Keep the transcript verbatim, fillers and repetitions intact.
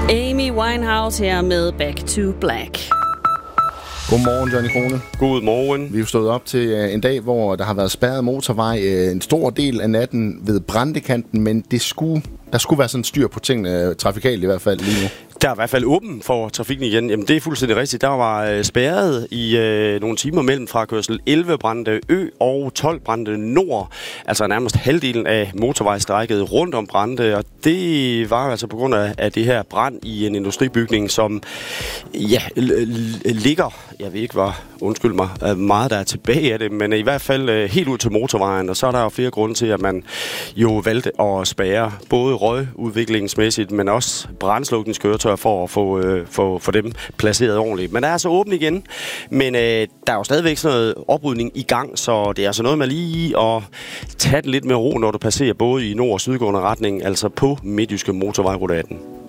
Amy Winehouse her med Back to Black. Godmorgen, Johnny Krone. Godmorgen. Vi er stået op til uh, en dag, hvor der har været spærret motorvej uh, en stor del af natten ved Brandekanten, men det skulle, der skulle være sådan styr på tingene, uh, trafikalt i hvert fald lige nu. Der er i hvert fald åben for trafikken igen. Jamen, det er fuldstændig rigtigt. Der var øh, spærret i øh, nogle timer mellem frakørsel elleve Brande Ø og tolv Brande Nord. Altså nærmest halvdelen af motorvejsstrækket rundt om Brande. Og det var altså på grund af, af det her brand i en industribygning, som ja, l- l- ligger, jeg ved ikke hvad, undskyld mig, meget der er tilbage af det, men i hvert fald øh, helt ud til motorvejen. Og så er der jo flere grunde til, at man jo valgte at spærre både røgudviklingsmæssigt, men også brandslukningskøretøjer for at få, øh, få, få dem placeret ordentligt. Men der er altså åbent igen, men øh, der er jo stadigvæk sådan noget oprydning i gang, så det er altså noget med lige at tage det lidt med ro, når du passerer både i nord- og sydgående retning, altså på Midtjyske Motorvej Rute atten.